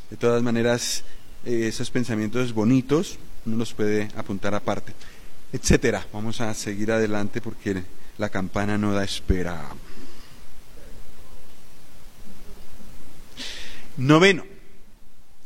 De todas maneras, esos pensamientos bonitos uno los puede apuntar aparte, etcétera. Vamos a seguir adelante porque la campana no da espera. Noveno.